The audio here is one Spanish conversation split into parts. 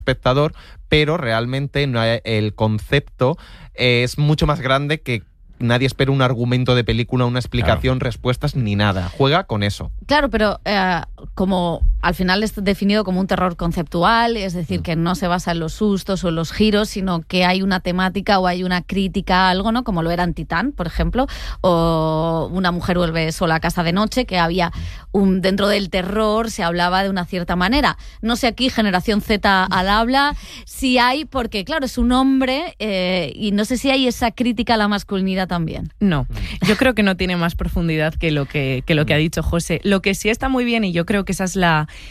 espectador, pero realmente el concepto es mucho más grande que nadie espera un argumento de película, una explicación, respuestas ni nada. Juega con eso. Claro, pero como al final es definido como un terror conceptual, es decir, que no se basa en los sustos o en los giros, sino que hay una temática o hay una crítica a algo, ¿no? Como lo era en Titán, por ejemplo, o Una mujer vuelve sola a casa de noche, que había dentro del terror se hablaba de una cierta manera. No sé aquí, Generación Z al habla, si hay, porque claro, es un hombre y no sé si hay esa crítica a la masculinidad también. No, yo creo que no tiene más profundidad que lo que ha dicho José. Lo que sí está muy bien, y yo creo que esa es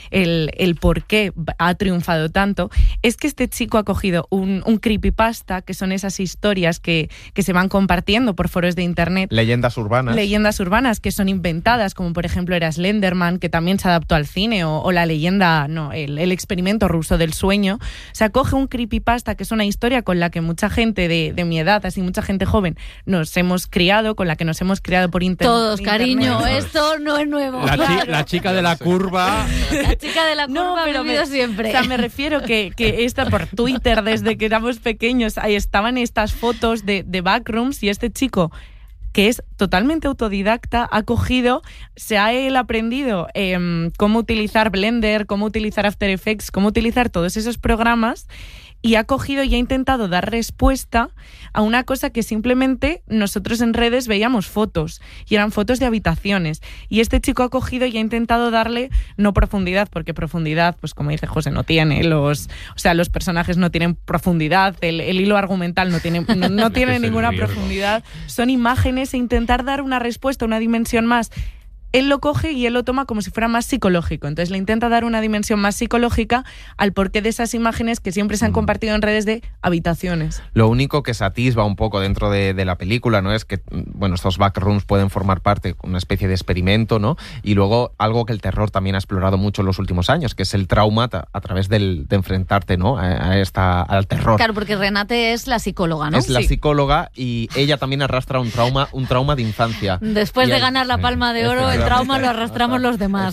el por qué ha triunfado tanto, es que este chico ha cogido un creepypasta, que son esas historias que se van compartiendo por foros de internet. Leyendas urbanas que son inventadas, como por ejemplo era Slenderman, que también se adaptó al cine, o la leyenda, el experimento ruso del sueño. O sea, coge un creepypasta, que es una historia con la que mucha gente de mi edad, así mucha gente joven, nos hemos criado, con la que nos hemos criado por internet. Todos, cariño, esto no es nuevo. La chica de la curva. La chica de la curva ha vivido siempre. O sea, me refiero que esta por Twitter, desde que éramos pequeños, ahí estaban estas fotos de backrooms, y este chico, que es totalmente autodidacta, ha cogido, se ha él aprendido cómo utilizar Blender, cómo utilizar After Effects, cómo utilizar todos esos programas, y ha cogido y ha intentado dar respuesta a una cosa que simplemente nosotros en redes veíamos fotos, y eran fotos de habitaciones, y este chico ha cogido y ha intentado darle, no profundidad, porque profundidad, pues como dice José, no tiene, los personajes no tienen profundidad, el hilo argumental no tiene ninguna profundidad, son imágenes, e intentar dar una respuesta, una dimensión más. Él lo coge y él lo toma como si fuera más psicológico. Entonces le intenta dar una dimensión más psicológica al porqué de esas imágenes que siempre se han compartido en redes de habitaciones. Lo único que se atisba un poco dentro de la película, ¿no?, es que, bueno, estos backrooms pueden formar parte de una especie de experimento, ¿no? Y luego algo que el terror también ha explorado mucho en los últimos años, que es el trauma a través de enfrentarte, ¿no?, al terror. Claro, porque Renate es la psicóloga, ¿no? Es la psicóloga, y ella también arrastra un trauma de infancia. Después de ganar la Palma de Oro, el trauma lo arrastramos los demás.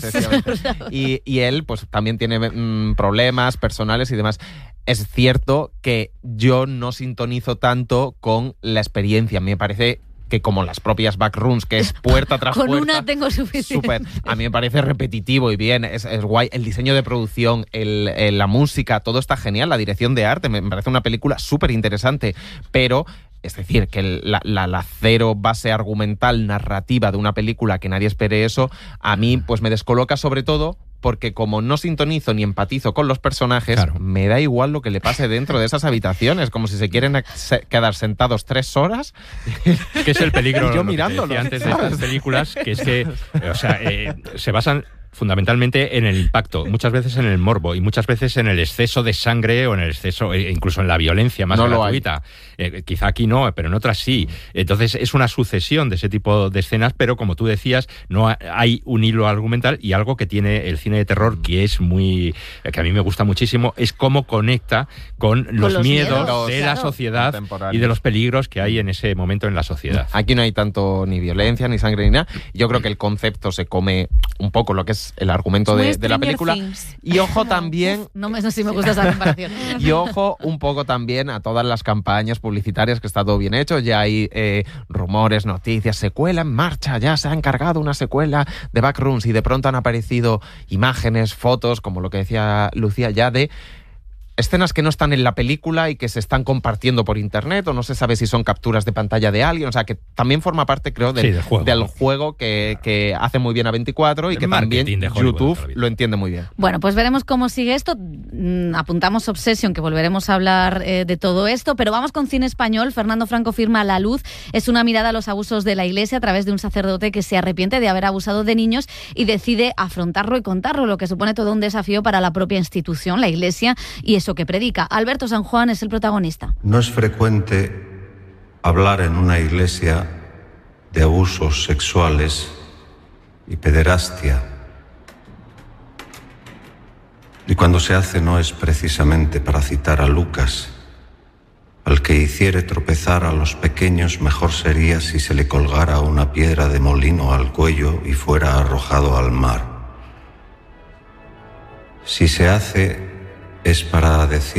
Y él pues también tiene problemas personales y demás. Es cierto que yo no sintonizo tanto con la experiencia. Me parece que, como las propias backrooms, que es puerta tras puerta. Con una tengo suficiente. A mí me parece repetitivo y bien, es guay. El diseño de producción, la música, todo está genial. La dirección de arte, me parece una película súper interesante, pero... Es decir, que la cero base argumental, narrativa de una película, que nadie espere eso, a mí pues me descoloca, sobre todo porque como no sintonizo ni empatizo con los personajes, claro, me da igual lo que le pase dentro de esas habitaciones, como si se quieren quedar sentados 3 horas. Que es el peligro, yo mirándolo antes de estas películas, que es que, o sea, se basan fundamentalmente en el impacto, muchas veces en el morbo y muchas veces en el exceso de sangre o en el exceso, incluso en la violencia más gratuita. Quizá aquí no, pero en otras sí. Entonces es una sucesión de ese tipo de escenas, pero como tú decías, no hay un hilo argumental, y algo que tiene el cine de terror que es que a mí me gusta muchísimo, es cómo conecta con los miedos de la sociedad y de los peligros que hay en ese momento en la sociedad. Aquí no hay tanto ni violencia, ni sangre, ni nada. Yo creo que el concepto se come un poco lo que es el argumento de la película. Y ojo también... No sé si me gusta esa comparación. Y ojo un poco también a todas las campañas publicitarias, que está todo bien hecho. Ya hay rumores, noticias, secuela en marcha, ya se ha encargado una secuela de Backrooms, y de pronto han aparecido imágenes, fotos, como lo que decía Lucía, ya de escenas que no están en la película y que se están compartiendo por internet, o no se sabe si son capturas de pantalla de alguien. O sea, que también forma parte, creo, del juego que hace muy bien A24 y que también YouTube lo entiende muy bien. Bueno, pues veremos cómo sigue esto. Apuntamos Obsession, que volveremos a hablar de todo esto, pero vamos con cine español. Fernando Franco firma La Luz. Es una mirada a los abusos de la Iglesia a través de un sacerdote que se arrepiente de haber abusado de niños y decide afrontarlo y contarlo, lo que supone todo un desafío para la propia institución, la Iglesia, y eso que predica. Alberto San Juan es el protagonista. No es frecuente hablar en una iglesia de abusos sexuales y pederastia. Y cuando se hace no es precisamente para citar a Lucas: al que hiciere tropezar a los pequeños, mejor sería si se le colgara una piedra de molino al cuello y fuera arrojado al mar. Si se hace es para decir